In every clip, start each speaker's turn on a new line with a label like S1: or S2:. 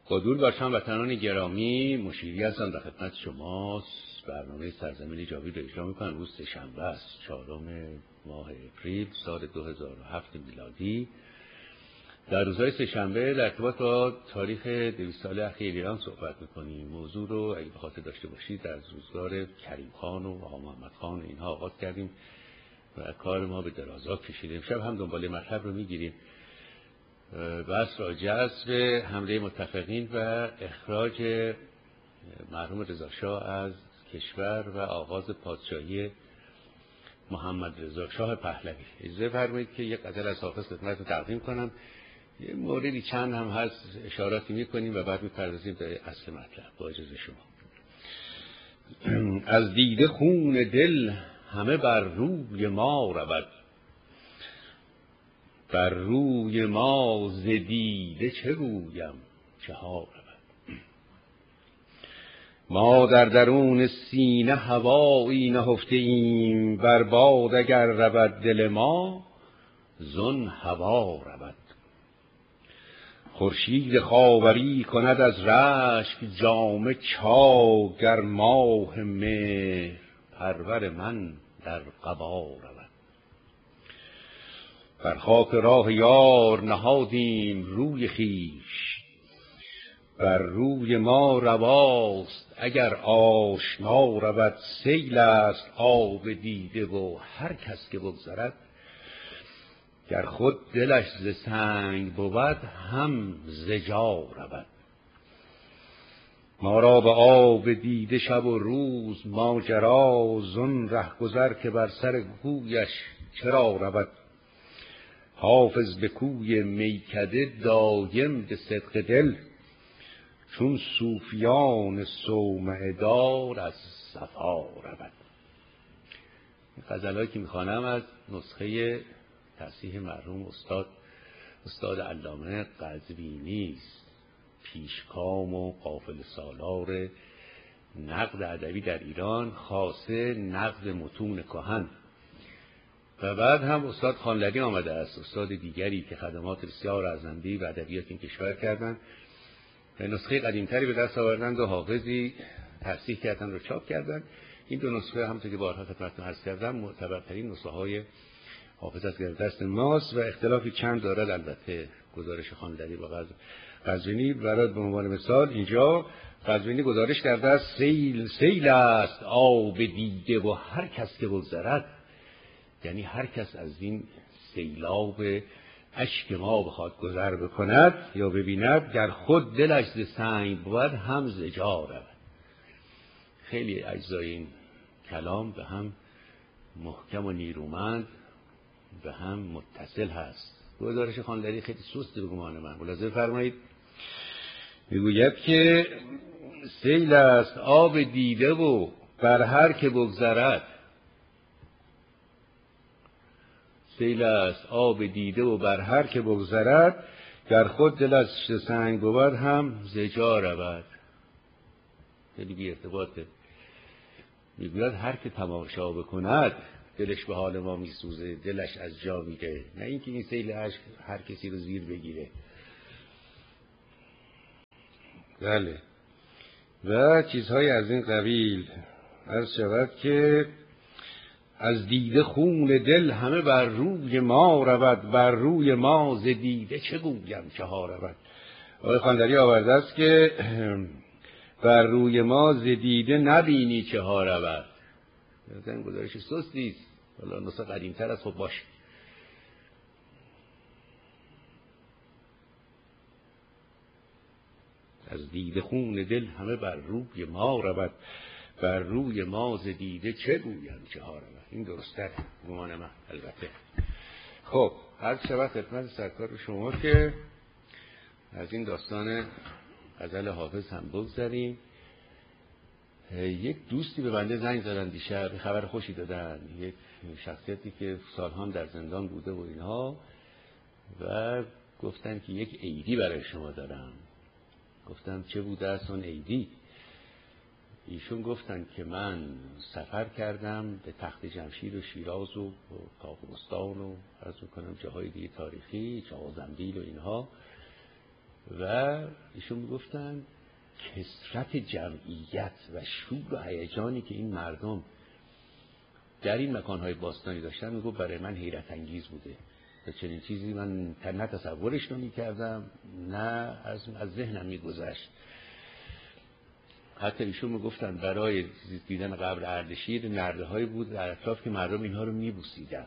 S1: با درود بر شما وطنان گرامی، مشیری هستم در خدمت شماست. برنامه سرزمین جاوید رو اجرا میکنم. روز سه‌شنبه است، 4 ماه اپریل سال 2007 میلادی. در روزهای سه‌شنبه در ارتباط با تاریخ 200 ساله اخیر ایران صحبت میکنیم. موضوع رو اگه به خاطر داشته باشید از روزگار کریم خان و آقا محمد خان اینها آغاز کردیم و کار ما به درازا کشیده. امشب هم دنباله مطلب رو میگیریم. بحث راجع است به حمله متفقین و اخراج مرحوم رضا شاه از کشور و آغاز پادشاهی محمد رضا شاه پهلوی. اجازه فرمایید که یک غزل از حافظ خدمتتون تقدیم کنم. یه موردی چند هم هست اشاراتی میکنیم و بعد میپردازیم به اصل مطلب. با اجازه شما. از دیده خون دل همه بر روی ما رود، بر روی ما ز دیده چه گویم که ها رود. ما در درون سینه هوایی نهفته ایم، بر باد اگر رود دل ما زن هوا رود. خورشید خاوری کند از رشک جامه چاک، گر ماه مهر پرور من در قبا رود. بر خاک راه یار نهادیم روی خویش، بر روی ما رواست اگر آشنا رود. سیل است آب دیده و هر کس که بگذرد، گر خود دلش ز سنگ بود هم ز جا رود. ما را به آب دیده شب و روز ماجرا، زن رهگذر که بر سر کویش چرا رود. حافظ به کوی میکده دایم به صدق دل، چون صوفیان صومعه دار از صفا رود. این غزل‌هایی که میخوانم از نسخه تصحیح مرحوم استاد علامه قزوینی است، پیشکام و قافله سالار نقد ادبی در ایران، خاصه نقد متون کهن. و بعد هم استاد خانلری آمده است، استاد دیگری که خدمات بسیار ارزنده و ادبیات این کشور کردند. نسخه قدیمتری به دست آوردند و حافظی تصحیح کردند و چاپ کردند. این دو نسخه همونطور که بارها خدمتتون عرض کردم معتبرترین نسخه های حافظ از دست ماست و اختلافی چند دارد. البته گزارش خانلری با قزوینی، برای به عنوان مثال اینجا قزوینی گزارش کرده است: سیل است آب دیده و هر کس که بگذرد، یعنی هر کس از این سیلاب اشک ما بخواد گذر بکند یا ببیند، گر خود دلش ز سنگ بود هم ز جا رود. خیلی اجزای این کلام به هم محکم و نیرومند به هم متصل هست. گزارش خانلری خیلی سست به گمان من. ملاحظه فرمایید میگوید که سیل است آب دیده و بر هر که بگذرد، سیل است آب دیده و بر هر که بگذرد، گر خود دلش سنگ بود هم ز جا رود. خیلی بی ارتباطه. میگوید هر که تماشا بکند دلش به حال ما میسوزه، دلش از جا میره، نه اینکه این سیل اشک هر کسی رو زیر بگیره. بله. و چیزهای از این قبیل. عرض شود که از دیده خون دل همه بر روی ما رود، بر روی ما ز دیده چه گویم که ها رود. آقای خانلری آورده است که بر روی ما ز دیده نبینی چه ها رود. این گزارش سستی است. حالا نسخه قدیمتر از خب باشه. از دیده خون دل همه بر روی ما رود، بر روی ما ز دیده چه گویم چه ها رود. این درسته گمان من البته. خب عرض شود خدمت سرکار شما که از این داستان غزل حافظ هم بگذریم. یک دوستی به بنده زنگ زدن دیشب، خبر خوشی دادن. یک شخصیتی که سالها در زندان بوده و اینها، و گفتن که یک عیدی برای شما دارم. گفتم چه بوده است اون عیدی؟ ایشون گفتن که من سفر کردم به تخت جمشید و شیراز و کاخ بستان و عرض میکنم جاهای دیگه تاریخی، چاه و زنبیل و اینها، و ایشون میگفتن کثرت جمعیت و شور و هیجانی که این مردم در این مکانهای باستانی داشتن میگفت برای من حیرت انگیز بوده و چنین چیزی من نه تصورش نمی‌کردم نه از ذهنم میگذشت. حتی ایشون میگفتن برای دیدن قبر اردشیر نرده‌هایی بود در اطراف که مردم اینها رو میبوسیدن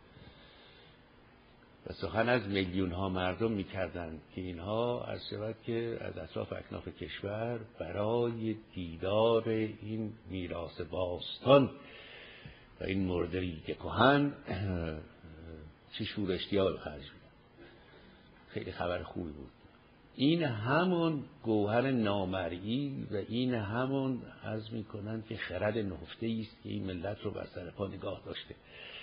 S1: و سخن از میلیون ها مردم میکردن که اینها از شود که از اطراف اکناف کشور برای دیدار این میراث باستان و این مردری که کهن چه شور اشتیاق خرج میدن. خیلی خبر خوبی بود. این همون گوهر نامرئی و این همون عرض میکنن که خرد نهفته است که این ملت رو بر سر پا نگاه داشته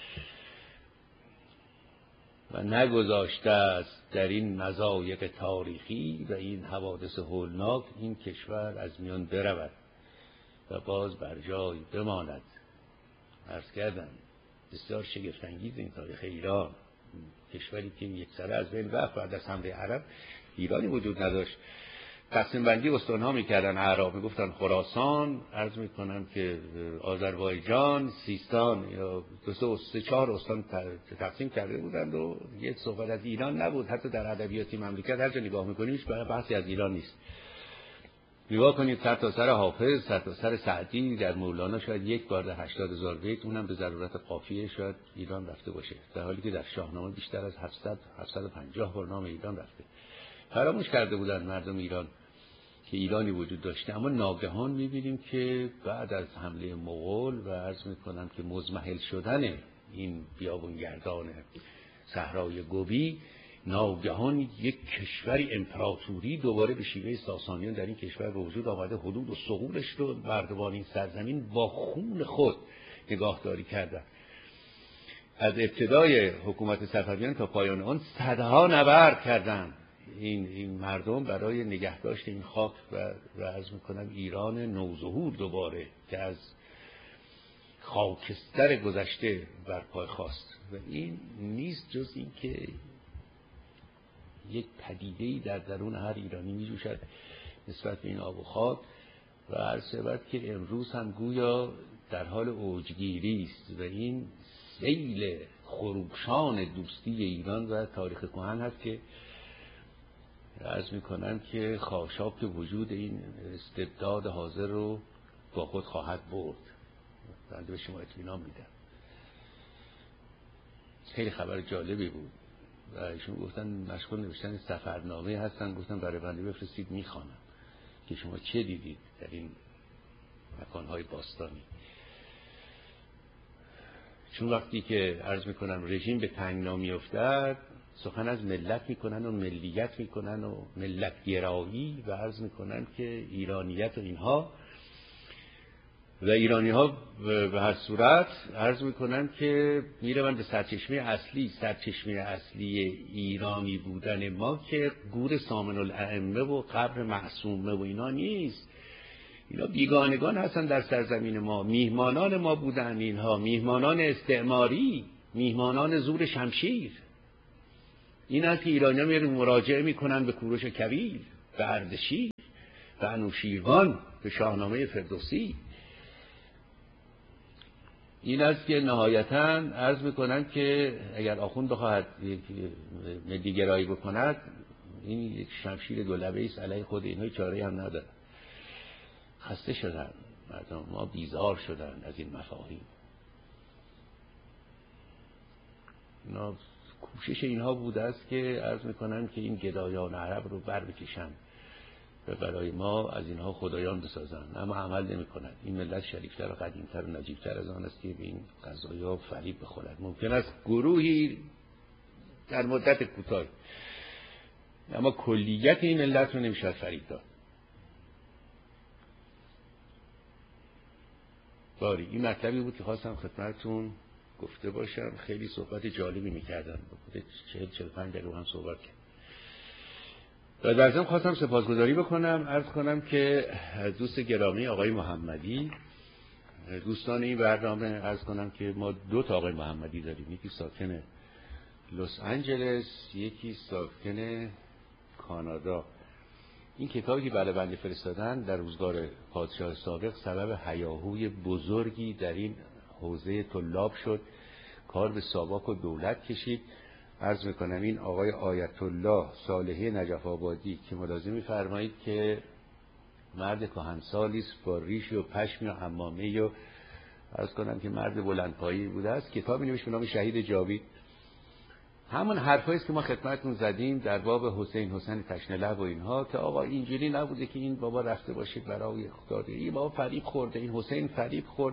S1: و نگذاشته است در این مضایق تاریخی و این حوادث هولناک این کشور از میان برود و باز بر جای بماند. عرض کردم بسیار شگفت‌انگیز این تاریخ ایران، کشوری که یک سره از بین رفت بعد از حمله عرب. ایرانی وجود نداشت. تقسیم بندی استان‌ها می‌کردن اعراب، میگفتن خراسان، عرض می‌کنم که آذربایجان، سیستان یا سه چهار استان تقسیم کرده بودند و یک صحبت از ایران نبود. حتی در ادبیات مملکت هر جا نگاه می‌کنیم هیچ بحثی از ایران نیست. نگاه کنید سر تا سر حافظ، سر تا سر سعدی، در مولانا شاید یک بار در 80,000 بیت، اونم به ضرورت قافیه شاید ایران رفته باشه، در حالی که در شاهنامه بیشتر از 750 بار نام ایران رفته. فراموش کرده بودن مردم ایران که ایرانی وجود داشته. اما ناگهان می‌بینیم که بعد از حمله مغول و عرض می‌کنم که مزمحل شدن این بیابانگردان صحرای گوبی، ناگهان یک کشوری امپراتوری دوباره به شیوه ساسانیان در این کشور به وجود آمده. حدود و ثغورش رو مردمان این سرزمین با خون خود نگاهداری کردند. از ابتدای حکومت صفویان تا پایان آن صدها نبرد کردند این مردم برای نگهداشت این خاک و عرض میکنم ایران نوظهور دوباره که از خاکستر گذشته برپای خواست. و این نیست جز این که یک پدیده‌ای در درون هر ایرانی میجوشد نسبت به این آب و خاک و عرض شود که امروز هم گویا در حال اوجگیری است و این سیل خروشان دوستی ایران و تاریخ کهن هست که عرض میکنم که خاشاک وجود این استبداد حاضر رو با خود خواهد برد. بنده به شما اطمینان میدم. خیلی خبر جالبی بود و ایشون گفتن مشغول نوشتن سفرنامه هستن. گفتن برای بنده بفرستید میخوانم که شما چه دیدید در این مکانهای باستانی. چون وقتی که عرض میکنم رژیم به تنگنایی افتاد سخن از ملت میکنن و ملیت میکنن و ملت گرایی و عرض میکنن که ایرانیت و اینها و ایرانی ها به هر صورت عرض میکنن که میروند به سرچشمه اصلی ایرانی بودن ما که گور سامن الائمه و قبر معصومه و اینا نیست. اینا بیگانگان هستن در سرزمین ما، میهمانان ما بودن. اینها میهمانان استعماری، میهمانان زور شمشیر. این است که ایرانی‌ها میرن مراجعه میکنن به کوروش کبیر، به اردشیر، به انوشیروان، به شاهنامه فردوسی. این است که نهایتاً عرض میکنن که اگر آخوند بخواهد ملی گرایی بکند این یک شمشیر دولبه است علیه خود اینها، چاره‌ای هم نداره. خسته شدن مردم ما، بیزار شدن از این مفاهیم. کوشش اینها بوده است که عرض میکنن که این گدایان عرب رو بر بکشن و برای ما از اینها خدایان بسازن، اما عمل نمیکنند. این ملت شریفتر و قدیمتر و نجیبتر از آن است که به این قضایا فریب بخورد. ممکن است گروهی در مدت کوتاه، اما کلیت این ملت رو نمیشه فریب داد. باری این مطلبی بود که خواستم خدمتتون گفته باشم. خیلی صحبت جالبی میکردم، 40-45 دقیقه هم صحبت کردم. و در ضمن خواستم سپاسگزاری بکنم، عرض کنم که دوست گرامی آقای محمدی، دوستان این برنامه، عرض کنم که ما 2 آقای محمدی داریم، یکی ساکن لس آنجلس، یکی ساکن کانادا. این کتابی که بنده فرستادن در روزگار پادشاه سابق سبب هیاهوی بزرگی در این حوزه طلاب شد، کار به ساواک و دولت کشید. عرض میکنم این آقای آیت الله صالحی نجف آبادی که ملاحظه می‌فرمایید که مرد کهنسالی است با ریش و پشم و عمامه و عرض کنم که مرد بلندپایه‌ای بوده است. کتابی نوشت به نام شهید جاوید. همون حرفایی است که ما خدمتتون زدیم در باب حسین تشنه لب و اینها، که آقا اینجوری نبوده که این بابا رفته باشه برای خدا، این بابا فریب خورده، این حسین فریب خورد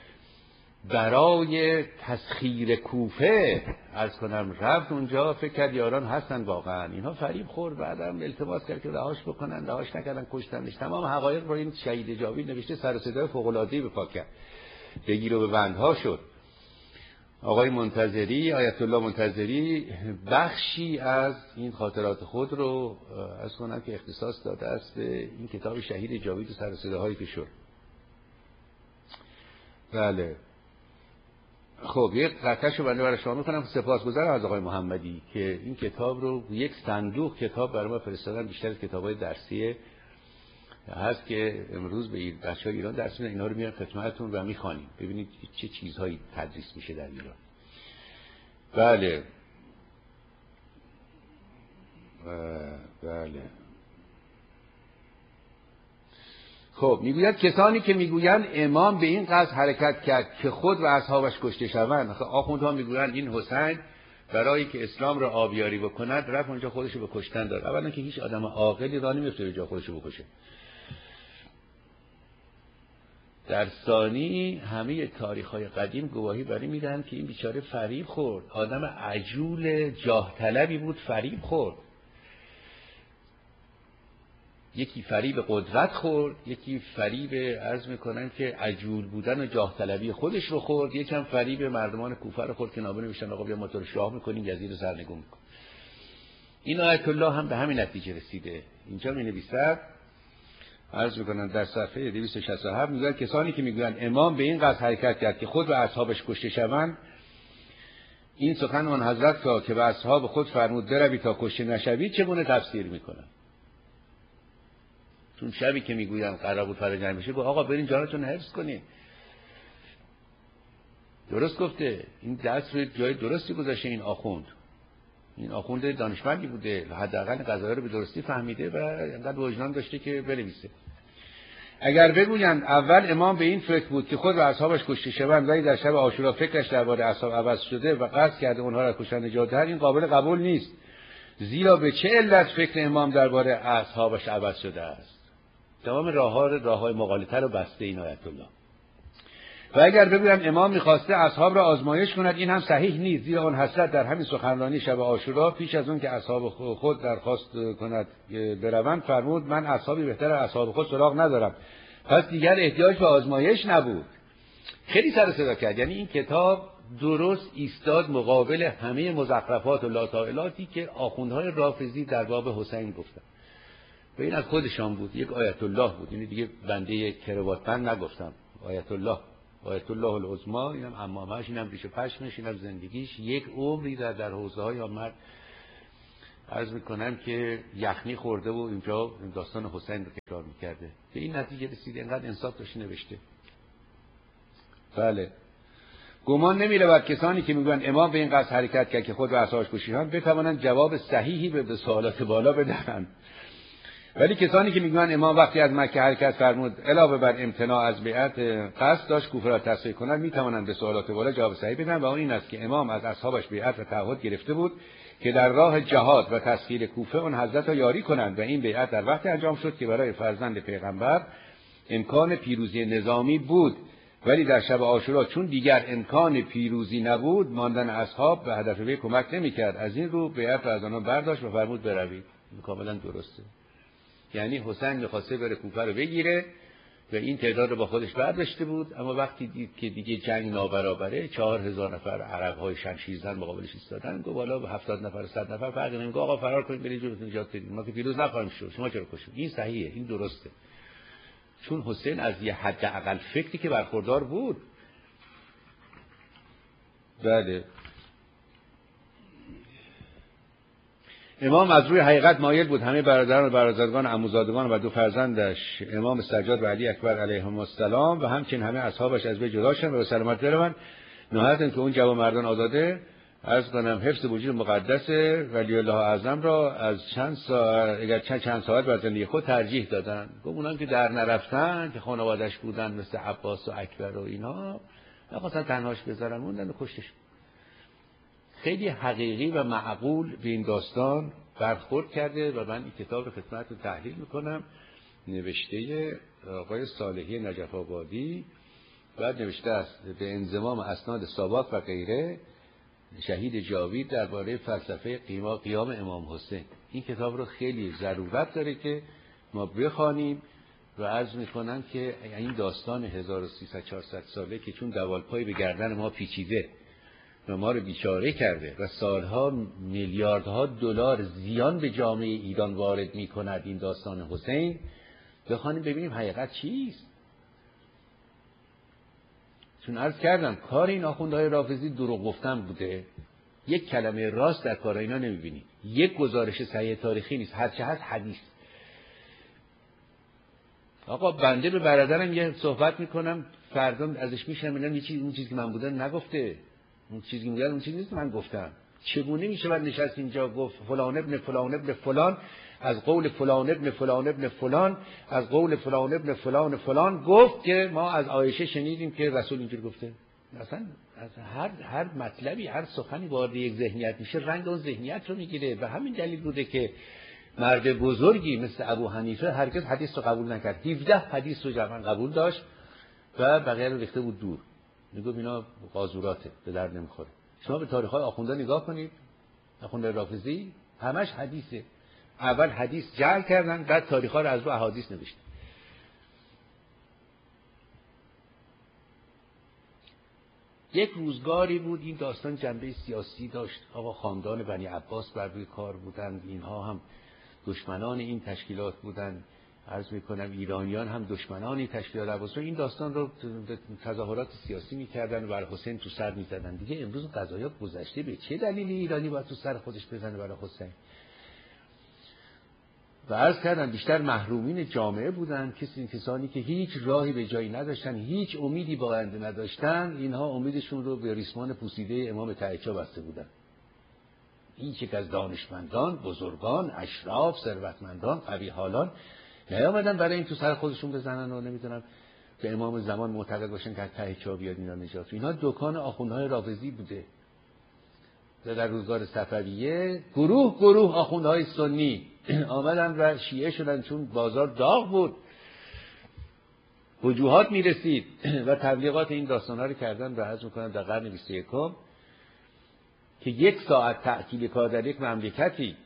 S1: برای تسخیر کوفه، عرض کنم رفت اونجا فکر کرد یاران هستن، واقعا اینها فریب خورد، بعدم التماس کرد که رهاش بکنن، رهاش نکردن، کشتنش. تمام حقایق رو این شهید جاوید نوشته، سر و صدای فوق العاده به پا کرد، بگیر و به بندها شد. آقای منتظری، آیت الله منتظری، بخشی از این خاطرات خود رو عرض کنم که اختصاص داده است به این کتاب شهید جاوید و سر و صداهایی که شد. بله. خب یک قطعه‌شو بنده برای شما می‌کنم. سپاسگزارم از آقای محمدی که این کتاب رو یک صندوق کتاب برای ما فرستادن، بیشتر از کتاب‌های درسی هست که امروز به بچه‌های ایران درس میدن، اینا رو میارن خدمتتون و می‌خوانیم ببینید چه چیزهایی تدریس میشه در ایران. بله. بله. خب میگوید کسانی که میگویند امام به این قصد حرکت کرد که خود و اصحابش کشته شوند. آخوندها میگویند این حسین برای که اسلام را آبیاری بکند رفت اونجا خودش رو به کشتن داد. اولا که هیچ آدم عاقلی راه نمیفته به جا خودش رو بکشه. در ثانی همه تاریخ‌های قدیم گواهی بر این میدهند که این بیچاره فریب خورد، آدم عجول جاه طلبی بود، فریب خورد. یکی فریب قدرت خورد، یکی فریب عرض میکنن که عجول بودن و جاه طلبی خودش رو خورد، یکم فریب مردمان کوفه رو خورد که نامه نوشتن آقا بیا ما تو رو شاه میکنیم، یزید رو سرنگون میکنیم. این آیت الله هم به همین نتیجه رسیده. اینجا می‌نویسد، عرض میکنن در صفحه 267 میگن کسانی که میگویند امام به این قصد حرکت کرد که خود و اصحابش کشته شوند، این سخن آن حضرت را که به اصحاب خود فرمود بروید تا کشته نشوید چگونه تفسیر میکنن؟ چون شبی که میگویند قرار بود فرا جنگ بشه گفت آقا برین جانتون حفظ کنین. درست گفته، این دست روی جای درستی گذاشته. این آخوند دانشمندی بوده، حداقل قضایا رو به درستی فهمیده و انقدر وجدان داشته که بنویسه. اگر بگویند اول امام به این فکر بود که خود و اصحابش کشته شوند، ولی در شب عاشورا فکرش درباره اصحاب عوض شده و قصد کرده اونها را کشتن نجات دهد، این قابل قبول نیست. زیرا به چه علت فکر امام درباره اصحابش عوض شده است؟ تمام راههای مغالطه رو بسته این آیت الله. و اگر بگویند امام می‌خواسته اصحاب را آزمایش کند، این هم صحیح نیست، زیرا آن حضرت در همین سخنرانی شب عاشورا پیش از اون که اصحاب خود درخواست کند بروند فرمود من اصحابی بهتر از اصحاب خود سراغ ندارم، پس دیگر احتیاج به آزمایش نبود. خیلی سر صدا کرد. یعنی این کتاب درست ایستاد مقابل همه مزخرفات و لاطائلاتی که آخوندهای رافضی در باب حسین گفتن. و این از خودشان بود، یک آیت الله بود. یعنی دیگه بنده کراواتبند نگفتم، آیت الله العظمی، اینم عمامه‌اش، اینم ریش و پشمش، اینم زندگیش، یک عمری در حوزه‌های آمد عرض میکنم که یخنی خورده و اینجا داستان حسین رو تکرار میکرده. به این نتیجه رسید، اینقدر انصاف داشت نوشته. بله. گمان نمی‌رود کسانی که میگویند امام به این قصد حرکت کرد که خود و اصحابش کشیدند بتوانند جواب صحیحی به سوالات بالا بدهند. ولی کسانی که میگویند امام وقتی از مکه حرکت فرمود علاوه بر امتناع از بیعت قصد داشت کوفه را تصحیح کند، میتوانند به سوالات بالا جواب صحیح بدهند و آن این است که امام از اصحابش بیعت و تعهد گرفته بود که در راه جهاد و تسخیر کوفه آن حضرت را یاری کنند و این بیعت در وقتی انجام شد که برای فرزند پیغمبر امکان پیروزی نظامی بود، ولی در شب عاشورا چون دیگر امکان پیروزی نبود ماندن اصحاب به هدف وی کمک نمی‌کرد. از این رو بیعت را از آنها برداشت و فرمود بروید. کاملا درسته. یعنی حسین می‌خواسته بره کوفه رو بگیره و این تعداد رو با خودش برداشته بود، اما وقتی دید که دیگه جنگ نابرابره، 4000 نفر عرب‌های شمشیرزن مقابلش ایستادن، گفت والا به 70 نفر 100 نفر فرق نمی‌کنه، آقا فرار کنید برید جلوتون نجات بدید، ما که پیروز نخواهیم شد، شما چرا کشید؟ این صحیحه، این درسته. چون حسین از یه حداقل فکری که برخوردار بود. بله. امام از روی حقیقت مایل بود همه برادران و برادرزادگان عموزادگان و 2 فرزندش امام سجاد و علی اکبر علیهم السلام و همچنین همه اصحابش از وی جدا شدند و به سلامت بروند. نهایت که اون جوانمردان آزاده عرض کنم حفظ وجود مقدس ولی الله اعظم را از چند ساعت بر زندگی خود ترجیح دادن. گفت اونان که در نرفتن که خانواده‌اش بودن مثل عباس و اکبر و اینا نخواستن تنهاش بذارن موندن و کشتش. خیلی حقیقی و معقول به این داستان برخورد کرده و من این کتاب رو خدمتتون تحلیل میکنم. نوشته آقای صالحی نجف آبادی، بعد نوشته است به انضمام اسناد ساواک و غیره شهید جاوید درباره فلسفه قیام امام حسین. این کتاب رو خیلی ضرورت داره که ما بخوانیم و عرض میکنم که این داستان 1300 ساله که چون دوالپای به گردن ما پیچیده و ما رو بیچاره کرده و سالها میلیاردها دلار زیان به جامعه ایران وارد میکند این داستان حسین، بخوانیم ببینیم حقیقت چیست. چون عرض کردم کار این آخوندهای رافضی دروغ گفتن بوده. یک کلمه راست در کار اینا نمیبینید. یک گزارش صحیح تاریخی نیست، هرچه هست حدیث. آقا بنده به برادرم یه صحبت میکنم، فردا ازش میشنم اون چیزی که من بودم نگفته، اون چیزی که میگن اون چیزی نیست من گفتم. چگونه میشه من نشست اینجا گفت فلان ابن فلان ابن فلان از قول فلان ابن فلان ابن فلان از قول فلان ابن فلان فلان گفت که ما از عایشه شنیدیم که رسول اینجور گفته. اصلا از هر مطلبی هر سخنی وارد یک ذهنیت میشه رنگ اون ذهنیت رو میگیره. و همین دلیل بوده که مرد بزرگی مثل ابو حنیفه هرگز حدیث رو قبول نکرد. 17 حدیث رو جمعا قبول داشت و بقیه رو ریخته بود دور. میگم اینا قاذوراته، به درد نمیخوره. شما به تاریخ‌های آخوندا نگاه کنید، آخوند رافضی همش حدیثه. اول حدیث جعل کردن، بعد تاریخ‌ها رو از رو احادیث نوشتن. یک روزگاری بود این داستان جنبه سیاسی داشت. آقا خاندان بنی عباس بر روی کار بودند، اینها هم دشمنان این تشکیلات بودند. عرض میکنم ایرانیان هم دشمنان این تشکیلات عباس. این داستان رو تظاهرات سیاسی میکردن و برای حسین تو سر میزدن. دیگه امروز قضایا گذشته، به چه دلیلی ایرانی باید تو سر خودش بزنه برای حسین؟ و عرض کردم بیشتر محرومین جامعه بودن، کسانی که هیچ راهی به جایی نداشتن، هیچ امیدی با آینده نداشتن. اینها امیدشون رو به ریسمان پوسیده امام تهیچا بسته بودن. هیچ یک از دانشمندان، بزرگان، اشراف، ثروتمندان، قوی‌حالان نیامدن برای این تو سر خودشون بزنن و نمیدونم به امام زمان معتقد باشن که تهیچا بیاد اینا نجات. اینا دکان آخوندهای رافضی بوده. در روزگار صفویه گروه آخوندهای سنی آمدن و شیعه شدن، چون بازار داغ بود، وجوهات میرسید و تبلیغات این داستان‌ها رو کردن. و عرض می‌کنم در قرن 21 که 1 ساعت تعطیل کار در یک مملکتی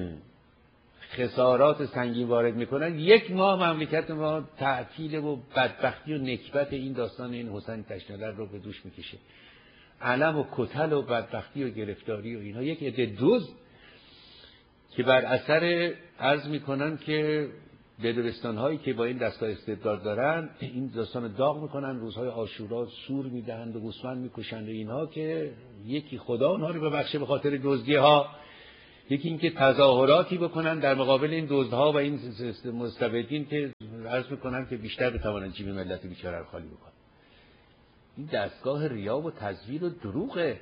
S1: خسارات سنگین وارد میکنن، 1 ماه مملکت ما تعطیل و بدبختی و نکبت این داستان این حسین تشنلر رو به دوش میکشه. علم و کتل و بدبختی و گرفتاری و اینها. یک عده دزد که بر اثر عرض میکنن که بدبستان هایی که با این دستگاه استبداد دارن این داستان داغ میکنن، روزهای عاشورا سور میدهند و گوسفند میکشند و اینها، که یکی خدا اونها رو ببخشه به خاطر دزدی ها، یکی اینکه تظاهراتی بکنن در مقابل این دزدها و این مستبدین که عرض میکنن که بیشتر بتوانن جیب ملت بیچاره رو خالی بکنن. این دستگاه ریا و تزویر و دروغه.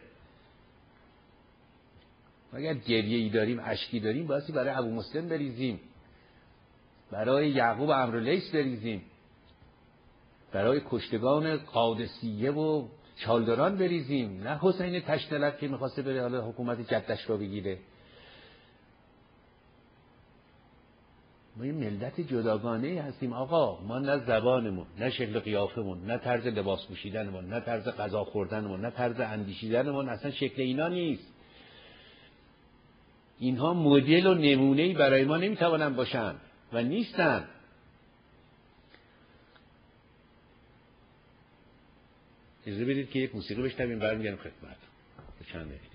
S1: اگر گریه‌ای داریم، اشکی داریم، بایستی برای ابو مسلم بریزیم، برای یعقوب عمرولیث بریزیم، برای کشتگان قادسیه و چالداران بریزیم، نه حسین تشنلک که میخواسته بره حالا حکومت جدش رو بگیره. ما یه ملت جداگانه هستیم آقا. ما نه زبانمون، نه شکل قیافمون، نه طرز لباس پوشیدنمون، نه طرز غذا خوردنمون، نه طرز اندیشیدنمون اصلا شکل اینا نیست. اینها مدل و نمونه‌ای برای ما نمیتوانن باشن و نیستن. اجازه بدید که یک موسیقی بشنویم برمیگردیم خدمت. چند دقیقه